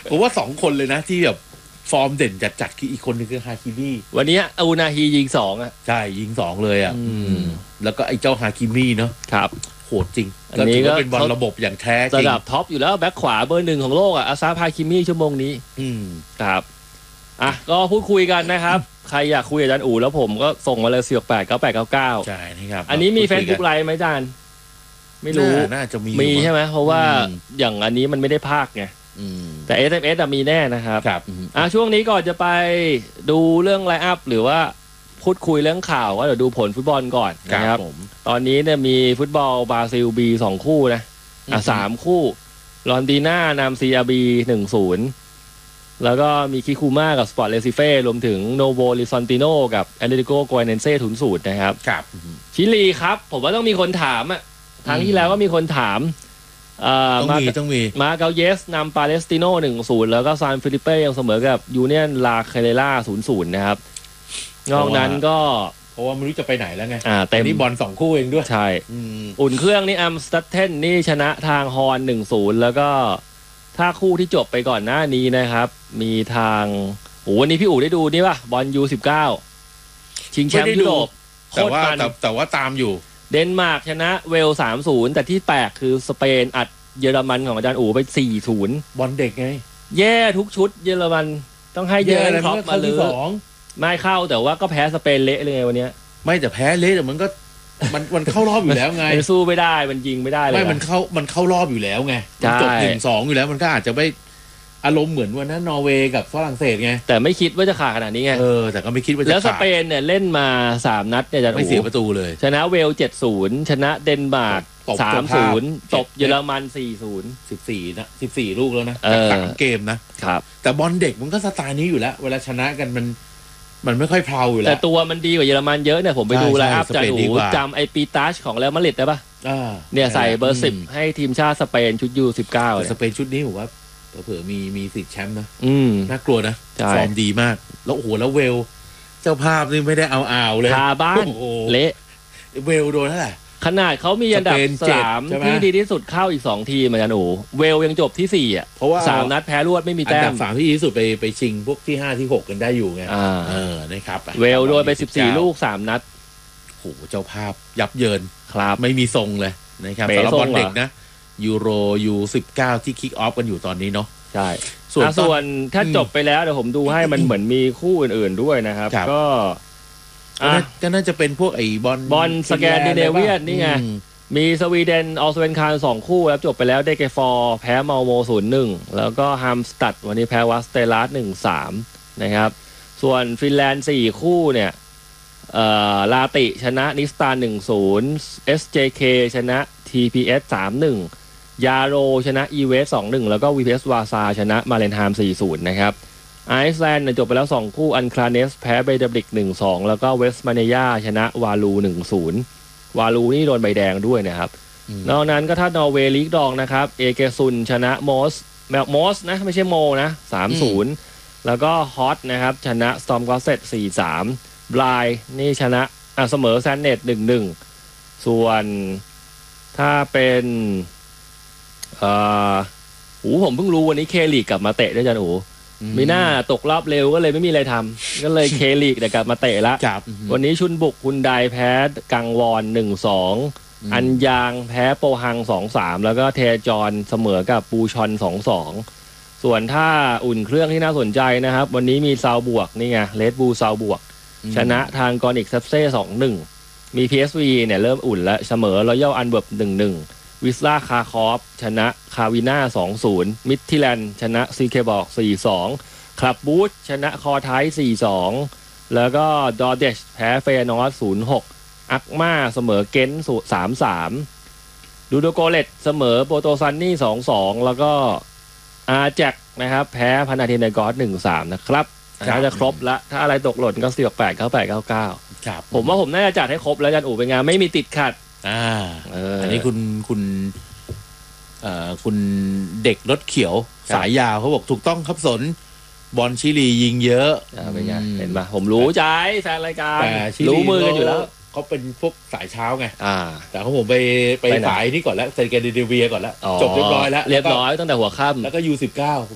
ผมว่า2คนเลยนะที่แบบฟอร์มเด่นจัดคืออีกคนนึงคือฮาคิมิวันนี้อูนาฮียิง2อ่ะใช่ยิง2เลยอ่ะแล้วก็ไอ้เจ้าฮาคิมิเนาะครับโหดจริงอันนี้ก็เป็นบอลระบบอย่างแท้จริงระดับท็อปอยู่แล้วแบ็คขวาเบอร์1ของโลกอ่ะอาซาฮาคิมิชั่วโมงนี้ครับอ่ะก็พูดคุยกันนะครับใครอยากคุยกับอาจารย์อู๋แล้วผมก็ส่งมาเลย4689899 ใช่นะครับอันนี้มี Facebook ไลฟ์ไหมอาจารย์ไม่รู้น่าจะมีใช่ไหมเพราะว่าอย่างอันนี้มันไม่ได้พากไงแต่ SMS มีแน่นะครับช่วงนี้ก่อนจะไปดูเรื่องไลน์อัพหรือว่าพูดคุยเรื่องข่าวว่าเดี๋ยวดูผลฟุตบอลก่อนนะครับตอนนี้เนี่ยมีฟุตบอลบราซิล B 2 คู่นะ3 คู่ลอนดีน่านำ CRB 1-0แล้วก็มีคิคูม่ากับสปอร์ตเรซิเฟ่รวมถึงโนโวลิซอนติโนกับแอตเลติโกโกเนเซ่0-0นะครับชิลีครับผมว่าต้องมีคนถามอ่ะครั้งที่แล้วก็มีคนถามต้องมีมาเกาเยสนำปาเลสติโน่ 1-0 แล้วก็ซานฟิลิเป้ยังเสมอกับยูเนียนลาเคเรล่า 0-0 นะครับนอกนั้นก็เพราะว่าไม่รู้จะไปไหนแล้วไงเต็มนี่บอล2 คู่เองด้วยใช่อุ่นเครื่องนี่อัมสตัดเทนนี่ชนะทางฮอน 1-0 แล้วก็ถ้าคู่ที่จบไปก่อนหน้านี้นะครับมีทางวันนี้พี่อู๋ได้ดูนี่ป่ะบอล U19 ชิงแชมป์ยุโรปแต่ว่าตามอยู่เดนมาร์กชนะเวล 3-0 แต่ที่แปลกคือสเปนอัดเยอรมันของอาจารย์อู๋ไป 4-0 บอลเด็กไงแย่ทุกชุดเยอรมันต้องให้เยอรมันครอปมาเลยไม่เข้าแต่ว่าก็แพ้สเปนเละเลยวันนี้ไม่แต่แพ้เละแต่มันก็มันเข้ารอบอยู่แล้วไงมันสู้ไม่ได้มันยิงไม่ได้เลยไม่มันเข้ารอบอยู่แล้วไงจบ 1-2 อยู่แล้วมันก็อาจจะไม่อารมณ์เหมือนวันนั้นนอร์เวย์กับฝรั่งเศสไงแต่ไม่คิดว่าจะขาดขนาดนี้ไงแต่ก็ไม่คิดว่าจะขาดแล้วสเปนเนี่ยเล่นมา3 นัดเนี่ยจะไม่เสียประตูเลยชนะเวล 7-0 ชนะเดนมาร์ก 3-0 ตบเยอรมัน 4-0 14 นะ 14 ลูกแล้วนะ3 เกมนะครับแต่บอลเด็กมันก็สไตล์นี้อยู่แล้วเวลาชนะกันมันไม่ค่อยเพลาอยู่แล้วแต่ตัวมันดีกว่าเยอรมันเยอะเนี่ยผมไปดูแล้วจจำไอปีตัชของเรอัลมาดริดได้ป่ะเนี่ยใส่เบอร์10ให้ทีมชาติสเปนชุด U19 สเปนชุดนี้ผมว่าเผื่อมีสิทธิ์แชมป์นะน่ากลัวนะฟอร์มดีมากแล้วโอ้โหแล้วเวลเจ้าภาพนี่ไม่ได้เอาเลยคาบ้านเละเวลโดนเท่าไหร่ขนาดเขามีอันดับ3ที่ดีที่สุดเข้าอีก2 ทีมเหมือนกันเวลยังจบที่4อ่ะเพราะว่า3 นัดแพ้รวดไม่มีแต้มอันดับ3ที่ดีที่สุดไปชิงพวกที่5ที่6กันได้อยู่ไงนะครับเวลโดนไป14 ลูก3 นัดโหเจ้าภาพยับเยินครับไม่มีทรงเลยนะครับสำหรับบอลเด็กนะยูโร U19 ที่คิกออฟกันอยู่ตอนนี้เนาะใช่ส่วนถ้าจบไปแล้วเดี๋ยวผมดูให้มันเหมือนมีคู่อื่นๆด้วยนะครับก็น่าจะเป็นพวกไอ้บอลสแกนดิเนเวียนนี่ไงมีสวีเดนออสเวนคาร2 คู่แล้วจบไปแล้วเดเกฟอร์แพ้เมาโม 0-1 แล้วก็ฮัมสตัดวันนี้แพ้วัสเตลัส 1-3 นะครับส่วนฟินแลนด์4 คู่เนี่ยลาติชนะนิสตา 1-0 SJK ชนะ TPS 3-1 ยาโรชนะอีเวส 2-1 แล้วก็ VPS วาซาชนะมาเลนไฮม์ 4-0 นะครับไอซ์แลนด์จบไปแล้ว2 คู่อันคลาเนสแพ้เบเดบลิก 1-2 แล้วก็เวสต์มาเนียชนะวาลู 1-0 วาลูนี่โดนใบแดงด้วยนะครับนอกนั้นก็ถ้านอร์เวย์ลีกดองนะครับเอเกซุนชนะมอสนะไม่ใช่โมนะ 3-0 แล้วก็ฮอตนะครับชนะสตอร์มกอสเซต 4-3 บลายนี่ชนะเสมอแซนเนต 1-1 ส่วนถ้าเป็นผมเพิ่งรู้วันนี้เคลีกกลับมาเตะด้วยจันมีหน้าตกรอบเร็วก็เลยไม่มีอะไรทำก็เลยเคลีกแต่กลับมาเตะละวันนี้ชุนบุกคุณไดแพ้กังวอน 1-2 อันยางแพ้โปฮัง 2-3 แล้วก็เทจอนเสมอกับปูชอน 2-2 ส่วนถ้าอุ่นเครื่องที่น่าสนใจนะครับวันนี้มีซาวบวกนี่ไงเรดบูลซาวบวกชนะทางกอนิกเซฟเซ่ 2-1 มี PSV เนี่ยเริ่มอุ่นและเสมอรอยัลอันเวิร์บ 1-1วิสลาคาคอฟชนะคาวิน่า 2-0 มิดทิแลนด์ชนะซีเคบอก 4-2 คลับบูธชนะคอไท 4-2 แล้วก็ดอเดชแพ้เฟยนอร์ 0-6 อักมาเสมอเกนต์ 3-3 ดูโดโกเลตเสมอโปโตซันนี่ 2-2 แล้วก็อาแจ็คนะครับแพ้พานาธินากอส 1-3 นะครับน่าจะครบละถ้าอะไรตกหล่นก็4-8-98-99 ครับผมว่าผมน่าจะจัดให้ครบแล้วจันอู๋เป็นไงไม่มีติดขัดอันนี้คุณเด็กรถเขียวสายยาวเขาบอกถูกต้องครับสนบอลชิลียิงเยอะเป็นไงเห็นปะผมรู้ใจแฟนรายการรู้มือกันอยู่แล้วเขาเป็นพวกสายเช้าไงแต่ของผมไปสายนี่ก่อนแล้วเซนเกเดเวียก่อนแล้วจบเรียบร้อยแล้วตั้งแต่หัวค่ำแล้วก็U19